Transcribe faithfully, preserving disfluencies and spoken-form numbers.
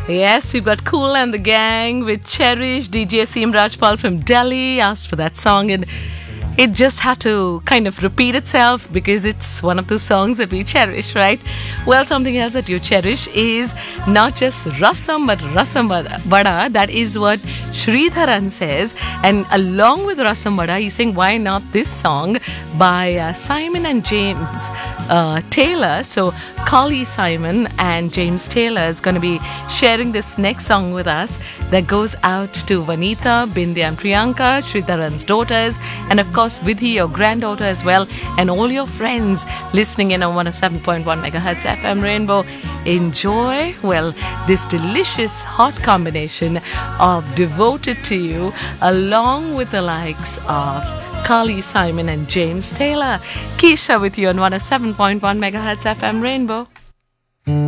Yes, we've got Kool and the Gang with Cherish. D J Asim Rajpal from Delhi asked for that song, and it just had to kind of repeat itself because it's one of the songs that we cherish, right? Well, something else that you cherish is not just rasam, but rasam vada. That is what Sridharan says. And along with rasam vada, he's saying, why not this song by uh, Simon and James uh, Taylor? So Carly Simon and James Taylor is going to be sharing this next song with us that goes out to Vanita, Bindya and Priyanka, Sridharan's daughters, and of course Vidhi, your granddaughter as well, and all your friends listening in on one oh seven point one megahertz F M Rainbow. Enjoy, well, this delicious hot combination of Devoted to You along with the likes of Carly Simon and James Taylor. Keisha with you on one oh seven point one megahertz F M Rainbow.